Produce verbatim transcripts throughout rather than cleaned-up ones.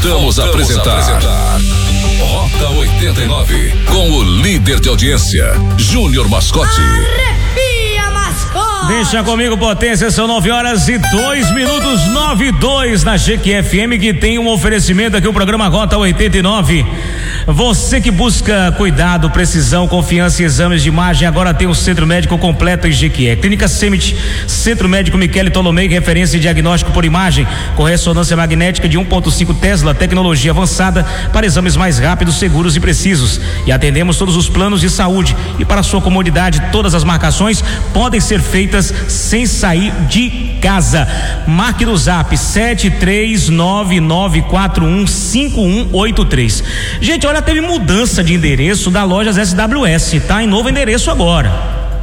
Voltamos, Voltamos a apresentar, a apresentar Rota oitenta e nove com o líder de audiência, Júnior Mascote. Arrepia, Mascote! Deixa comigo, potência, são nove horas e dois minutos, nove e dois na G Q F M, que tem um oferecimento aqui, o programa Rota oitenta e nove. Você que busca cuidado, precisão, confiança e exames de imagem, agora tem o Centro Médico Completo em Jequié. Clínica Semit, Centro Médico Michele Tolomei, referência em diagnóstico por imagem, com ressonância magnética de um ponto cinco Tesla, tecnologia avançada para exames mais rápidos, seguros e precisos. E atendemos todos os planos de saúde. E para sua comodidade, todas as marcações podem ser feitas sem sair de casa. Marque no zap sete três nove nove quatro um cinco um oito três. Gente, olha, teve mudança de endereço da Lojas S W S, tá em novo endereço agora.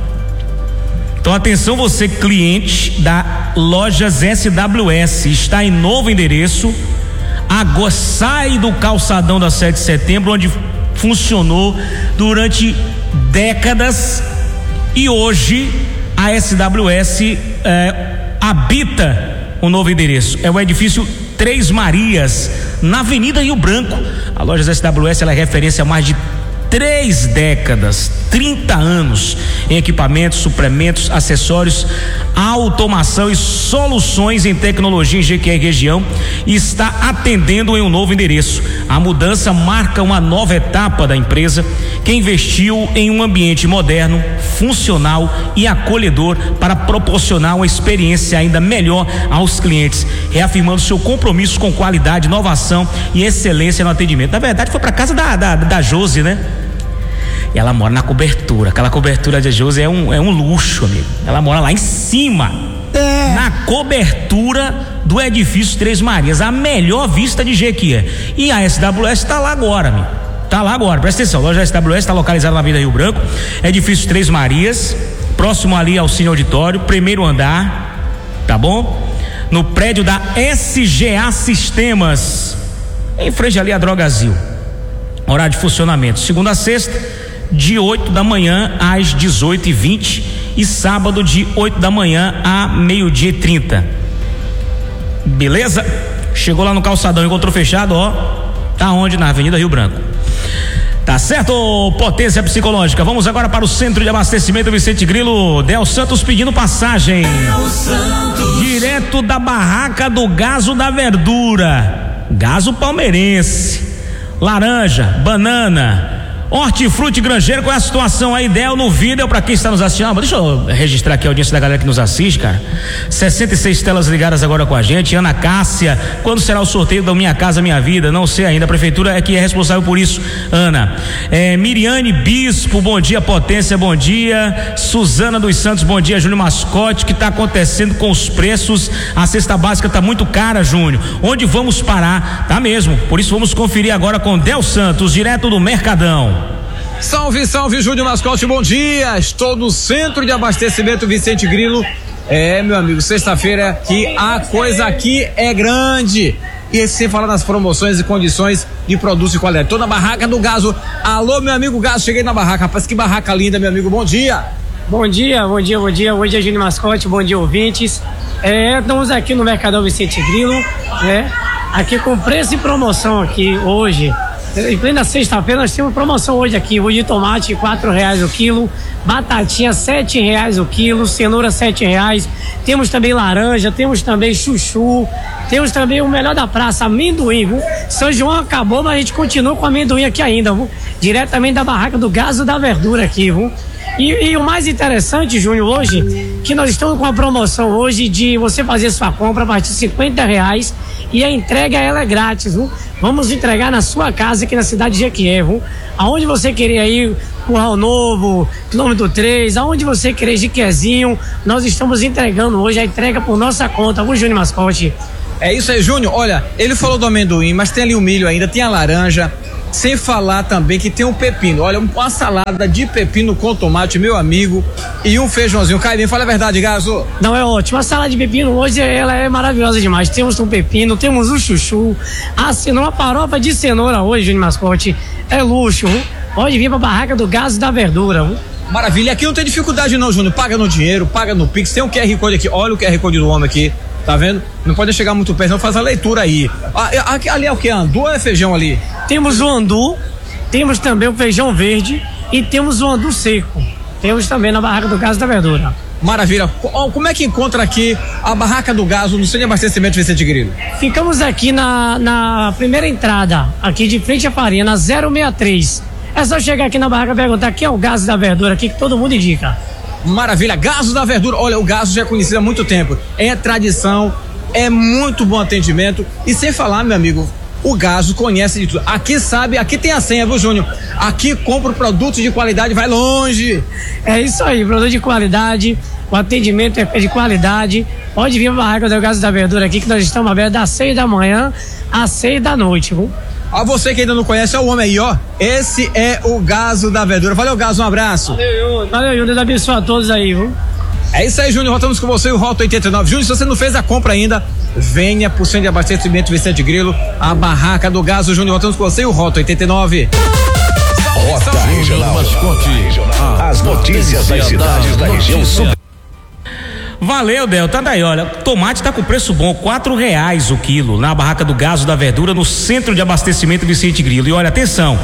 Então atenção, você cliente da Lojas S W S, está em novo endereço. Agora sai do calçadão da sete de setembro, onde funcionou durante décadas, e hoje a S W S é, habita o novo endereço. É o edifício Três Marias, na Avenida Rio Branco. A loja S W S ela é referência há mais de três décadas, trinta anos em equipamentos, suplementos, acessórios, automação e soluções em tecnologia em Jequié região, e está atendendo em um novo endereço. A mudança marca uma nova etapa da empresa, que investiu em um ambiente moderno, funcional e acolhedor para proporcionar uma experiência ainda melhor aos clientes, reafirmando seu compromisso com qualidade, inovação e excelência no atendimento. Na verdade, foi para casa da, da, da Josi, né? E ela mora na cobertura. Aquela cobertura de Josi é um, é um luxo, amigo. Ela mora lá em cima, é. na cobertura do edifício Três Marias, a melhor vista de Jequié. E a S W S está lá agora, amigo. Tá lá agora, presta atenção. A loja S W S está localizada na Avenida Rio Branco, edifício Três Marias, próximo ali ao Cine Auditório, primeiro andar, tá bom? No prédio da S G A Sistemas, em frente ali a Drogazil. Horário de funcionamento: segunda a sexta, de oito da manhã às dezoito e vinte, e sábado de oito da manhã a meio-dia e trinta. Beleza? Chegou lá no calçadão, encontrou fechado, ó. Tá onde? Na Avenida Rio Branco. Tá certo, potência psicológica. Vamos agora para o Centro de Abastecimento Vicente Grilo. Del Santos pedindo passagem. Direto da barraca do Gazo da Verdura. Gazo palmeirense. Laranja, banana, hortifruti granjeiro. Qual é a situação aí, Del, no vídeo para quem está nos assistindo? Ah, deixa eu registrar aqui a audiência da galera que nos assiste, cara. sessenta e seis telas ligadas agora com a gente. Ana Cássia, quando será o sorteio da Minha Casa Minha Vida? Não sei ainda, a prefeitura é que é responsável por isso, Ana. É, Miriane Bispo, bom dia, potência, bom dia. Suzana dos Santos, bom dia, Júnior Mascote. O que está acontecendo com os preços? A cesta básica está muito cara, Júnior. Onde vamos parar? Tá mesmo, por isso vamos conferir agora com Del Santos, direto do Mercadão. Salve, salve, Júnior Mascote, bom dia. Estou no Centro de Abastecimento Vicente Grilo. É, meu amigo, sexta-feira que a coisa aqui é grande. E sem falar nas promoções e condições de produtos de qualidade. Tô na barraca do Gazo. Alô, meu amigo Gazo, cheguei na barraca. Rapaz, que barraca linda, meu amigo, bom dia. Bom dia, bom dia, bom dia. Hoje é Júnior Mascote, bom dia, ouvintes. É, estamos aqui no Mercadão Vicente Grilo, né? Aqui com preço e promoção aqui hoje. Em plena sexta-feira nós temos promoção hoje aqui. Hoje de tomate quatro reais o quilo, batatinha sete reais o quilo, cenoura sete reais. Temos também laranja, temos também chuchu, temos também o melhor da praça, amendoim, viu? São João acabou, mas a gente continua com amendoim aqui ainda, viu? Diretamente da barraca do Gazo da Verdura aqui, viu? E, e o mais interessante, Júnior, hoje, que nós estamos com uma promoção hoje de você fazer sua compra a partir de cinquenta reais e a entrega ela é grátis, viu? Vamos entregar na sua casa aqui na cidade de Jequié, viu? Aonde você querer ir, Curral Novo, quilômetro três, aonde você querer Jequiézinho, nós estamos entregando hoje a entrega por nossa conta, viu, Júnior Mascote? É isso aí, Júnior. Olha, ele falou do amendoim, mas tem ali o milho ainda, tem a laranja, sem falar também que tem um pepino. Olha, uma salada de pepino com tomate, meu amigo, e um feijãozinho. Cai bem, fala a verdade, Gazo. Não, é ótimo. A salada de pepino hoje ela é maravilhosa demais. Temos um pepino, temos um chuchu, a cenoura, uma farofa de cenoura hoje, Júnior Mascote. É luxo, viu? Pode vir pra barraca do Gazo da Verdura, viu? Maravilha. Aqui não tem dificuldade não, Júnior. Paga no dinheiro, paga no Pix. Tem um Q R Code aqui. Olha o Q R Code do homem aqui. Tá vendo? Não pode chegar muito perto, não, faz a leitura aí. Ah, ali é o que? Andu ou é feijão ali? Temos o andu, temos também o feijão verde e temos o andu seco. Temos também na Barraca do Gás da Verdura. Maravilha. Como é que encontra aqui a Barraca do Gás no centro de abastecimento Vicente Grilo? Ficamos aqui na, na primeira entrada, aqui de frente à farinha, na zero seis três. É só chegar aqui na barraca e perguntar quem é o Gás da Verdura aqui, que todo mundo indica. Maravilha, Gás da Verdura. Olha, o Gás já é conhecido há muito tempo. É tradição, é muito bom atendimento. E sem falar, meu amigo, o Gás conhece de tudo. Aqui sabe, aqui tem a senha, viu, Júnior? Aqui compra produtos de qualidade, vai longe. É isso aí, produto de qualidade, o atendimento é de qualidade. Pode vir a barraca do Gás da Verdura aqui, que nós estamos abertos das seis da manhã às seis da noite, viu? A você que ainda não conhece, é o homem aí, ó. Esse é o Gás da Verdura. Valeu, Gás, um abraço. Valeu, Júnior. Valeu, Júnior. Deus abençoe a todos aí, viu? É isso aí, Júnior. Voltamos com você, o Rota oitenta e nove. Júnior, se você não fez a compra ainda, venha pro centro de abastecimento Vicente Grilo, a Barraca do Gás. Júnior, voltamos com você, o Rota oitenta e nove. Rota Regional Mascote. As notícias das cidades da região sul. Valeu, Del, tá daí, olha, tomate tá com preço bom, quatro reais o quilo, na Barraca do Gás da Verdura, no centro de abastecimento Vicente Grilo. E olha, atenção,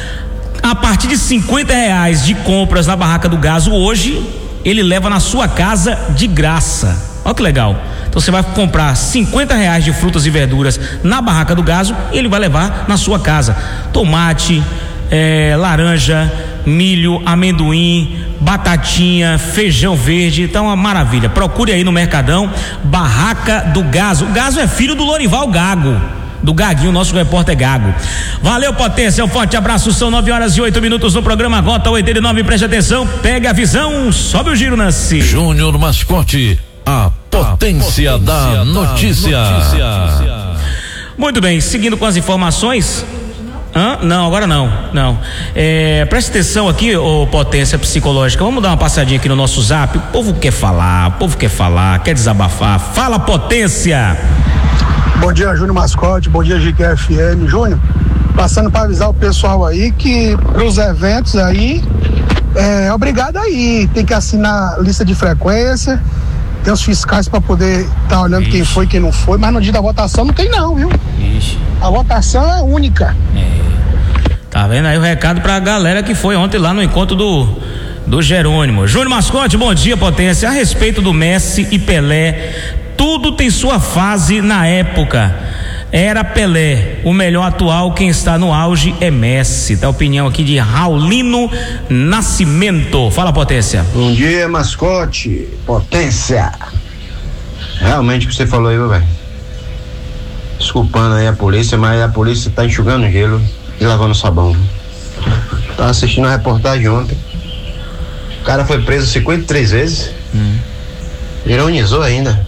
a partir de cinquenta reais de compras na Barraca do Gás hoje, ele leva na sua casa de graça. Olha que legal. Então você vai comprar cinquenta reais de frutas e verduras na Barraca do Gás, ele vai levar na sua casa. Tomate, é, laranja, milho, amendoim, batatinha, feijão verde, então é uma maravilha. Procure aí no Mercadão, Barraca do Gazo. O Gazo é filho do Lorival Gago, do Gaguinho, nosso repórter Gago. Valeu, Potência, um forte abraço. São nove horas e oito minutos no programa Rota oitenta e nove. Preste atenção, pega a visão, sobe o giro, Nancy. Júnior Mascote, a potência, a potência da, da notícia. notícia. Muito bem, seguindo com as informações. Hã? Não, agora não, não. É, preste atenção aqui, ô Potência Psicológica. Vamos dar uma passadinha aqui no nosso zap. O povo quer falar, o povo quer falar, quer desabafar. Fala, Potência! Bom dia, Júnior Mascote. Bom dia, G Q F M. Júnior, passando para avisar o pessoal aí que pros eventos aí é obrigado aí. Tem que assinar lista de frequência. Tem os fiscais para poder estar tá olhando Ixi. quem foi, quem não foi, mas no dia da votação não tem não, viu? Ixi. A votação é única. É. Tá vendo aí o recado pra galera que foi ontem lá no encontro do do Jerônimo. Júnior Mascote, bom dia, Potência. A respeito do Messi e Pelé, tudo tem sua fase na época. Era Pelé, o melhor atual, quem está no auge é Messi. Tá a opinião aqui de Raulino Nascimento. Fala, Potência. Bom dia, Mascote, Potência. Realmente o que você falou aí, velho. Desculpando aí a polícia, mas a polícia tá enxugando gelo e lavando sabão. Tava assistindo a reportagem ontem. O cara foi preso cinquenta e três vezes. Hum. Ironizou ainda.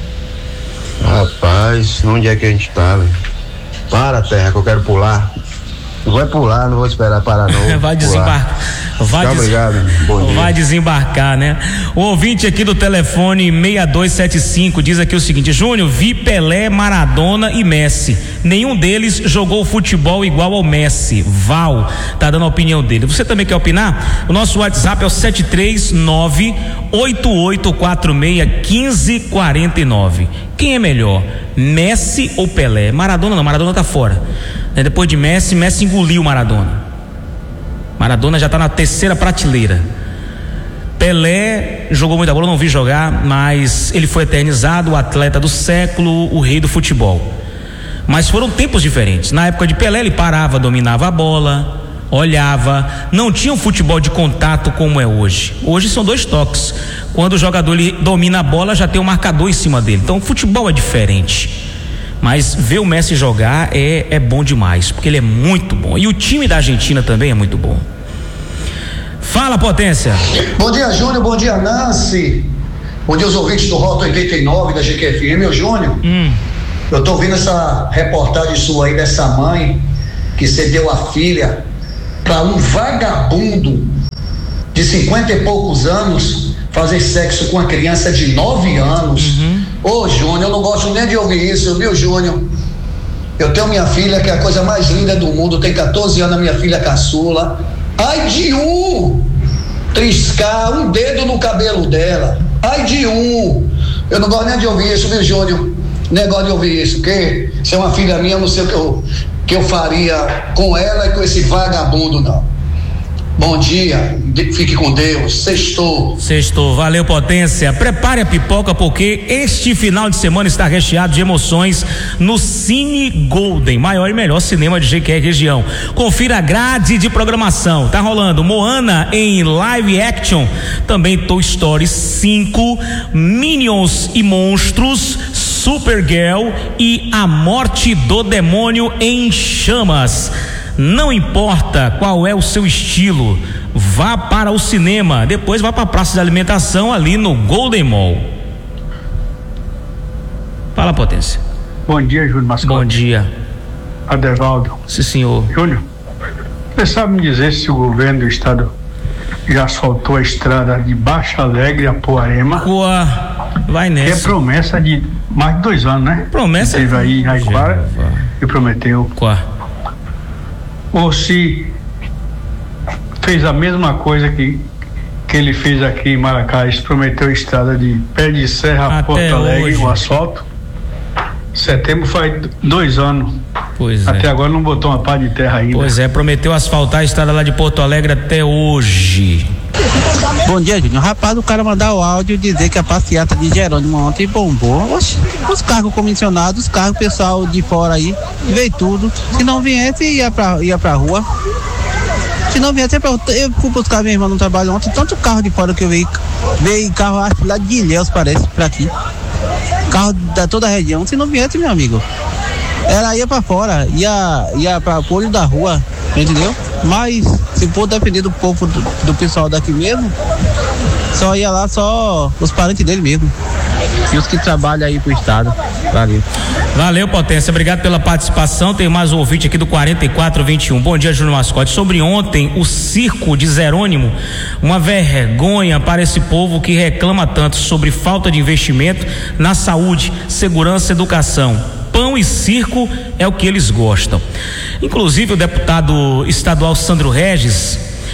Rapaz, onde é que a gente tá, velho? Para, terra, que eu quero pular. Não vai pular, não vou esperar parar não. Vai desembarcar. Vai, des... obrigado, bom dia. Vai desembarcar, né? O ouvinte aqui do telefone seis dois sete cinco diz aqui o seguinte: Júnior, vi Pelé, Maradona e Messi. Nenhum deles jogou futebol igual ao Messi. Val tá dando a opinião dele. Você também quer opinar? O nosso WhatsApp é o sete três nove oito oito quatro seis um cinco quatro nove. Quem é melhor, Messi ou Pelé? Maradona não, Maradona tá fora. Depois de Messi, Messi engoliu Maradona. Maradona já tá na terceira prateleira. Pelé jogou muita bola, não vi jogar, mas ele foi eternizado, o atleta do século, o rei do futebol. Mas foram tempos diferentes. Na época de Pelé ele parava, dominava a bola, olhava, não tinha um futebol de contato como é hoje. Hoje são dois toques. Quando o jogador ele domina a bola, já tem um marcador em cima dele. Então o futebol é diferente. Mas ver o Messi jogar é, é bom demais, porque ele é muito bom. E o time da Argentina também é muito bom. Fala, Potência. Bom dia, Júnior. Bom dia, Nancy. Bom dia aos ouvintes do Rota oitenta e nove da G Q F M. Meu Júnior, hum. eu tô ouvindo essa reportagem sua aí dessa mãe que cedeu a filha para um vagabundo de cinquenta e poucos anos fazer sexo com uma criança de nove anos. Uhum. Ô, Júnior, eu não gosto nem de ouvir isso, viu, Júnior? Eu tenho minha filha, que é a coisa mais linda do mundo, tem quatorze anos, a minha filha caçula. Ai de um triscar um dedo no cabelo dela. Ai de um Eu não gosto nem de ouvir isso, viu, Júnior? Negócio de ouvir isso, porque se é uma filha minha, eu não sei o que eu, que eu faria com ela e com esse vagabundo, não. Bom dia, fique com Deus, sextou. Sextou, valeu, Potência. Prepare a pipoca porque este final de semana está recheado de emoções no Cine Golden, maior e melhor cinema de Jequié região. Confira a grade de programação, tá rolando Moana em live action, também Toy Story cinco, Minions e Monstros, Supergirl e A Morte do Demônio em Chamas. Não importa qual é o seu estilo, vá para o cinema, depois vá para a praça de alimentação ali no Golden Mall. Fala, Potência. Bom dia, Júnior Mascote. Bom dia. Adevaldo. Sim, senhor. Júnior, você sabe me dizer se o governo do estado já asfaltou a estrada de Baixo Alegre a Poarema? Uá, vai nessa. Que é promessa de mais de dois anos, né? Promessa. Que teve aí em Raiquara e prometeu. Uá. Ou se fez a mesma coisa que, que ele fez aqui em Maracás, prometeu a estrada de Pé de Serra a Porto Alegre, o asfalto. Setembro faz dois anos. Pois até é. agora não botou uma pá de terra ainda. Pois é, prometeu asfaltar a estrada lá de Porto Alegre até hoje. Bom dia, Júnior. Rapaz, o cara mandar o áudio dizer que a passeata de Jerônimo ontem bombou. Oxe, os cargos comissionados, os cargos pessoal de fora aí, veio tudo. Se não viesse, ia pra, ia pra rua. Se não viesse, eu fui buscar minha irmã no trabalho ontem, tanto carro de fora que eu vi. Veio carro, acho, lá de Ilhéus, parece, pra aqui. Carro da toda a região. Se não viesse, meu amigo, ela ia pra fora, ia, ia pra olho da rua, entendeu? Mas se for depender do povo, do, do pessoal daqui mesmo, só ia lá só os parentes dele mesmo e os que trabalham aí pro estado. Valeu. Valeu, Potência, obrigado pela participação. Tem mais um ouvinte aqui do quarenta e quatro vinte e um. Bom dia, Júnior Mascote. Sobre ontem, o circo de Jerônimo, uma vergonha para esse povo que reclama tanto sobre falta de investimento na saúde, segurança e educação. Pão e circo é o que eles gostam. Inclusive o deputado estadual Sandro Regis,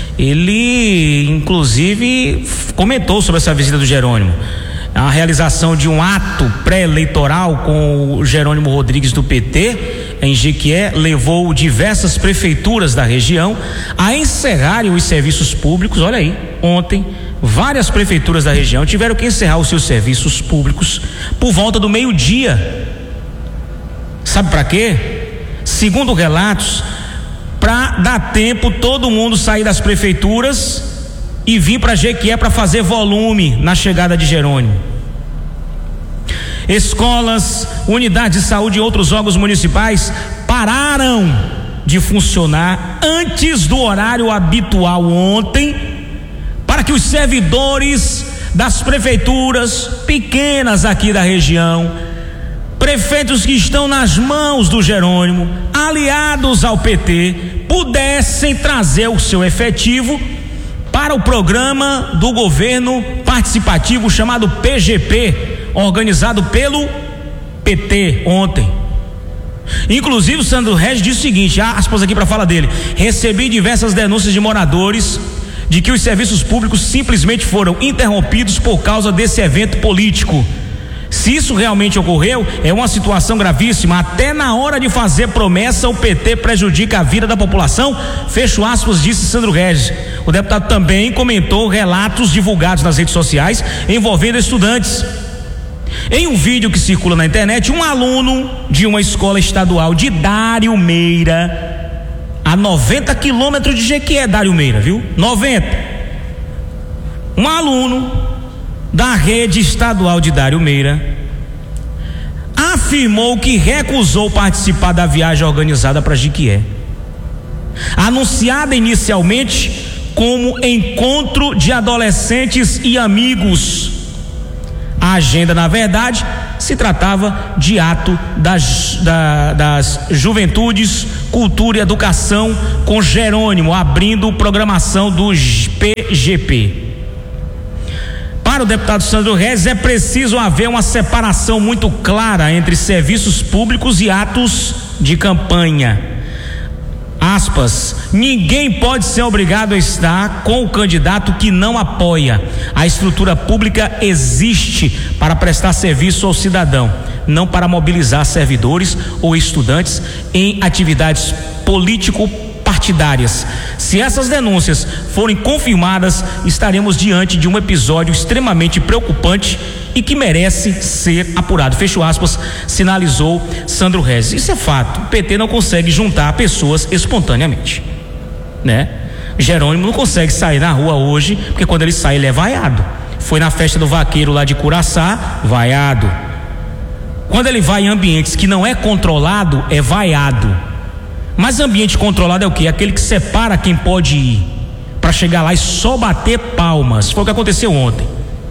ele inclusive comentou sobre essa visita do Jerônimo, a realização de um ato pré-eleitoral com o Jerônimo Rodrigues do P T em Jequié levou diversas prefeituras da região a encerrarem os serviços públicos. Olha aí, ontem várias prefeituras da região tiveram que encerrar os seus serviços públicos por volta do meio-dia. Sabe para quê? Segundo relatos, para dar tempo todo mundo sair das prefeituras e vir para Jequié para fazer volume na chegada de Jerônimo. Escolas, unidades de saúde e outros órgãos municipais pararam de funcionar antes do horário habitual ontem, para que os servidores das prefeituras pequenas aqui da região, prefeitos que estão nas mãos do Jerônimo, aliados ao P T, pudessem trazer o seu efetivo para o programa do governo participativo chamado P G P, organizado pelo P T ontem. Inclusive o Sandro Regis disse o seguinte, aspas aqui para a fala dele: recebi diversas denúncias de moradores de que os serviços públicos simplesmente foram interrompidos por causa desse evento político. Se isso realmente ocorreu, é uma situação gravíssima. Até na hora de fazer promessa, o P T prejudica a vida da população. Fecho aspas, disse Sandro Regis. O deputado também comentou relatos divulgados nas redes sociais envolvendo estudantes. Em um vídeo que circula na internet, um aluno de uma escola estadual de Dário Meira, a noventa quilômetros de Jequié, Dário Meira, viu? noventa. Um aluno da rede estadual de Dário Meira afirmou que recusou participar da viagem organizada para Jequié, anunciada inicialmente como encontro de adolescentes e amigos. A agenda, na verdade, se tratava de ato das, da, das Juventudes, Cultura e Educação com Jerônimo, abrindo programação do P G P. Para o deputado Sandro Regis, é preciso haver uma separação muito clara entre serviços públicos e atos de campanha. Aspas, ninguém pode ser obrigado a estar com o candidato que não apoia. A estrutura pública existe para prestar serviço ao cidadão, não para mobilizar servidores ou estudantes em atividades político-partidárias. Se essas denúncias forem confirmadas, estaremos diante de um episódio extremamente preocupante e que merece ser apurado. Fecho aspas, sinalizou Sandro Rezes. Isso é fato. O P T não consegue juntar pessoas espontaneamente, né? Jerônimo não consegue sair na rua hoje, porque quando ele sai ele é vaiado. Foi na festa do vaqueiro lá de Curaçá, vaiado. Quando ele vai em ambientes que não é controlado, é vaiado. Mas ambiente controlado é o quê? Aquele que separa quem pode ir, para chegar lá e só bater palmas. Foi o que aconteceu ontem.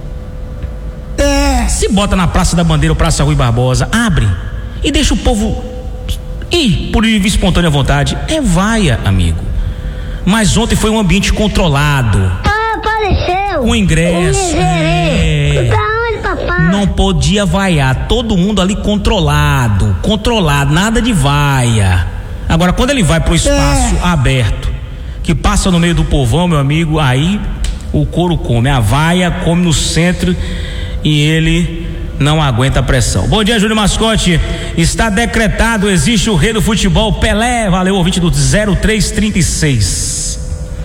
É. Se bota na Praça da Bandeira ou Praça Rui Barbosa, abre e deixa o povo ir por livre e espontânea vontade. É vaia, amigo. Mas ontem foi um ambiente controlado. Ah, apareceu. Com ingresso. É. Da onde, papai? Não podia vaiar. Todo mundo ali controlado. Controlado, nada de vaia. Agora, quando ele vai pro espaço é. aberto, que passa no meio do povão, meu amigo, aí o couro come. A vaia come no centro e ele não aguenta a pressão. Bom dia, Júnior Mascote. Está decretado, existe o rei do futebol, Pelé. Valeu, ouvinte do zero três trinta e seis.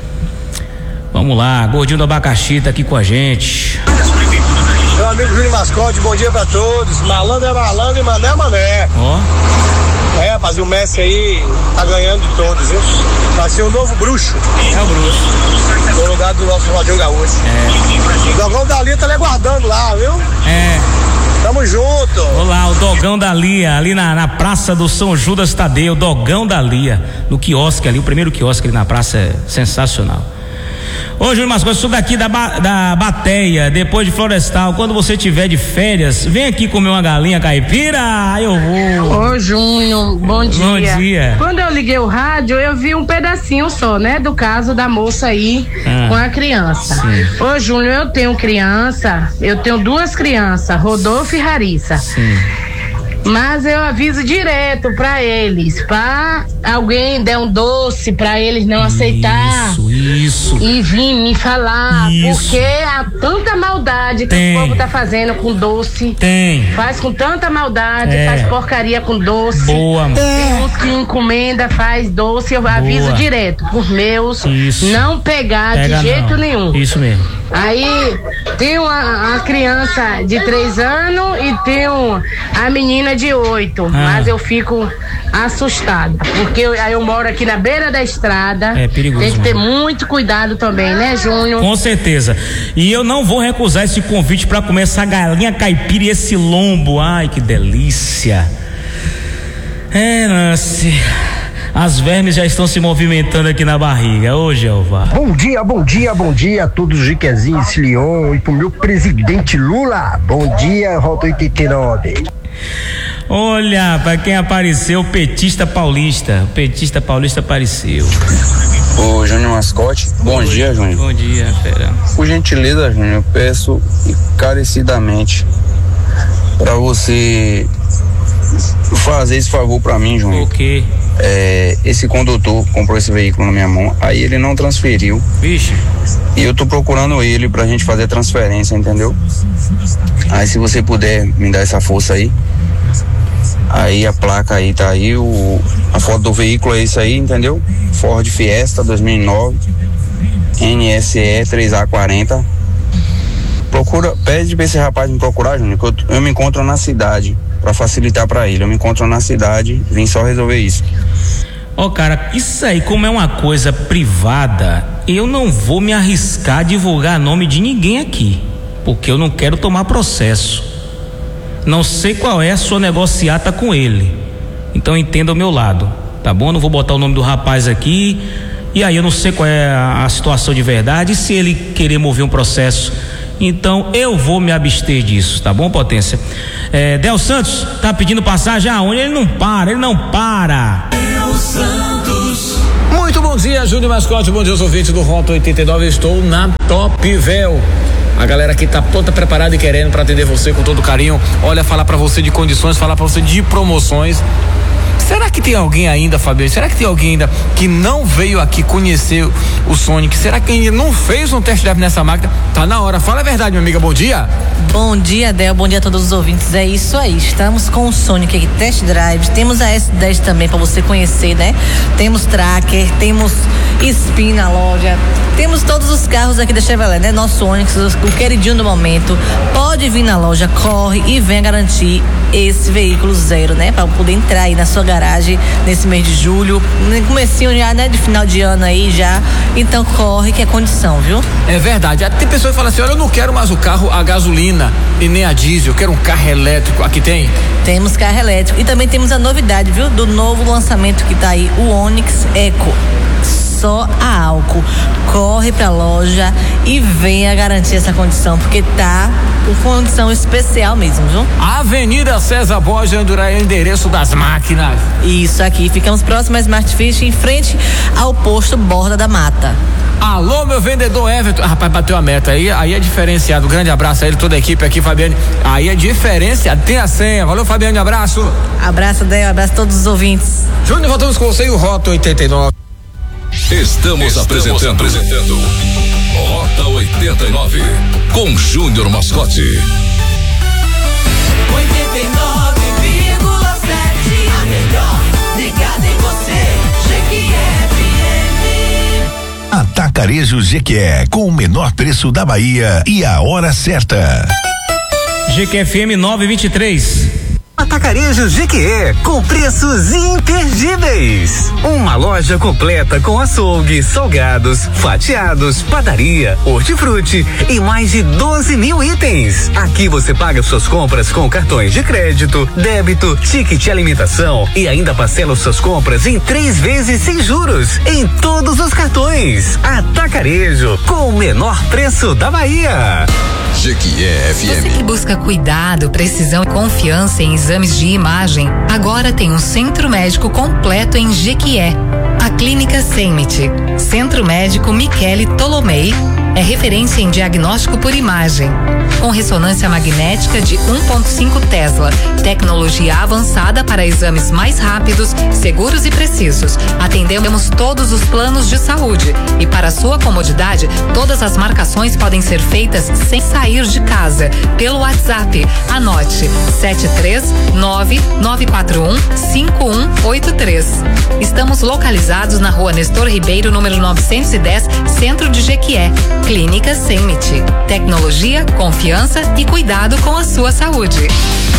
Vamos lá, Gordinho do Abacaxi tá aqui com a gente. Meu amigo Júnior Mascote, bom dia pra todos. Malandro é malandro e mané é mané. Ó. Oh. É, rapaz, o Messi aí tá ganhando de todos, viu? Vai ser o novo bruxo. É o bruxo. No lugar do nosso Rodinho Gaúcho. É. O Dogão da Lia tá ali aguardando lá, viu? É. Tamo junto. Olá, o Dogão da Lia, ali na, na praça do São Judas Tadeu, o Dogão da Lia, no quiosque ali, o primeiro quiosque ali na praça é sensacional. Ô, Júnior Mascote, isso daqui da, da Bateia, depois de Florestal, quando você tiver de férias, vem aqui comer uma galinha caipira, aí eu vou. Ô, Júnior, bom dia. Bom dia. Quando eu liguei o rádio, eu vi um pedacinho só, né, do caso da moça aí ah, com a criança. Sim. Ô, Júnior, eu tenho criança, eu tenho duas crianças, Rodolfo e Larissa. Sim. Mas eu aviso direto pra eles, pra alguém der um doce pra eles não aceitar. Isso, isso. E vir me falar, isso. Porque há tanta maldade que Tem. o povo tá fazendo com doce. Tem. Faz com tanta maldade, É. faz porcaria com doce. Boa, mano. Tem uns que encomenda, faz doce, eu aviso Boa. direto, por meus, Isso. não pegar Pega de jeito não. nenhum. Isso mesmo. Aí tem uma, uma criança de três anos e tem um, a menina de oito, ah. mas eu fico assustada, porque eu, aí eu moro aqui na beira da estrada. É perigoso. Tem que ter mano. muito cuidado também, né, Júnior? Com certeza. E eu não vou recusar esse convite para comer essa galinha caipira e esse lombo. Ai, que delícia. É, Nancy. As vermes já estão se movimentando aqui na barriga. Ô, Jeová. Bom dia, bom dia, bom dia a todos os Jiquezinhos, Leon e pro meu presidente Lula. Bom dia, Rota oitenta e nove. Olha, pra quem apareceu, o petista paulista. O petista paulista apareceu. Ô, Júnior Mascote, bom dia, Júnior. Bom dia, fera. Por gentileza, Júnior, eu peço encarecidamente pra você fazer esse favor pra mim, Júnior. O quê? É, esse condutor comprou esse veículo na minha mão, aí ele não transferiu. Vixe. E eu tô procurando ele pra gente fazer a transferência, entendeu? Aí se você puder me dar essa força aí. Aí a placa aí tá aí, o, a foto do veículo é isso aí, entendeu? Ford Fiesta dois mil e nove, N S E três A quarenta. Procura, pede pra esse rapaz me procurar, Júnior, que eu, eu me encontro na cidade, pra facilitar pra ele. Eu me encontro na cidade, vim só resolver isso. Ó, oh, cara, isso aí, como é uma coisa privada, eu não vou me arriscar a divulgar nome de ninguém aqui, porque eu não quero tomar processo. Não sei qual é a sua negociata com ele, então entenda o meu lado, tá bom? Não vou botar o nome do rapaz aqui, e aí eu não sei qual é a, a situação de verdade, se ele querer mover um processo, então eu vou me abster disso, tá bom, Potência? É, Del Santos tá pedindo passagem aonde? Ele não para, ele não para. Del Santos. Muito bom dia, Júnior Mascote, bom dia aos ouvintes do Rota oitenta e nove, estou na Top Véu. A galera aqui tá toda preparada e querendo para atender você com todo carinho. Olha, falar para você de condições, falar para você de promoções. Será que tem alguém ainda, Fabiano? Será que tem alguém ainda que não veio aqui conhecer o Sonic? Será que ainda não fez um test drive nessa máquina? Tá na hora. Fala a verdade, minha amiga. Bom dia. Bom dia, Del. Bom dia a todos os ouvintes. É isso aí. Estamos com o Sonic aqui, test drive. Temos a S dez também para você conhecer, né? Temos Tracker, temos Spin na loja. Temos todos os carros aqui da Chevrolet, né? Nosso Onix, o queridinho do momento. Pode vir na loja, corre e venha garantir esse veículo zero, né? Para poder entrar aí na sua garagem nesse mês de julho, comecinho já, né? De final de ano aí já. Então corre que é condição, viu? É verdade. Tem pessoa que fala assim, olha, eu não quero mais o carro a gasolina e nem a diesel, eu quero um carro elétrico. Aqui tem? Temos carro elétrico e também temos a novidade, viu? Do novo lançamento que tá aí, o Onix Eco. Só a álcool. Corre pra loja e venha garantir essa condição, porque tá com condição especial mesmo, viu? Avenida César Borges Andurá, é o endereço das máquinas. Isso aqui, ficamos próximos a Smart Fish, em frente ao posto Borda da Mata. Alô, meu vendedor Everton. Ah, rapaz, bateu a meta aí, aí é diferenciado. Grande abraço a ele, toda a equipe aqui, Fabiane. Aí é diferenciado, tem a senha. Valeu, Fabiane, abraço. Abraço, Del, abraço a todos os ouvintes. Júnior, voltamos com você e o Rota oitenta e nove. Estamos, Estamos apresentando, apresentando Rota oitenta e nove com Júnior Mascote. oitenta e nove vírgula sete, a melhor ligada em você, G Q F M. Atacarejo G Q E, com o menor preço da Bahia e a hora certa. G Q F M nove e vinte e três. Atacarejo G Q E, com preços imperdíveis. Uma loja completa com açougue, salgados, fatiados, padaria, hortifruti e mais de doze mil itens. Aqui você paga suas compras com cartões de crédito, débito, ticket de alimentação e ainda parcela suas compras em três vezes sem juros em todos os cartões. Atacarejo, com o menor preço da Bahia. G Q E F M. Você que busca cuidado, precisão e confiança em exames de imagem, agora tem um centro médico completo em Jequié. A Clínica Semit, Centro Médico Michele Tolomei, é referência em diagnóstico por imagem, com ressonância magnética de um ponto cinco Tesla, tecnologia avançada para exames mais rápidos, seguros e precisos. Atendemos todos os planos de saúde e, para sua comodidade, todas as marcações podem ser feitas sem sair de casa, pelo WhatsApp. Anote: sete três nove nove quatro um cinco um oito três. Estamos localizados na Rua Nestor Ribeiro, número novecentos e dez, Centro de Jequié. Clínica Semit. Tecnologia, confiança e cuidado com a sua saúde.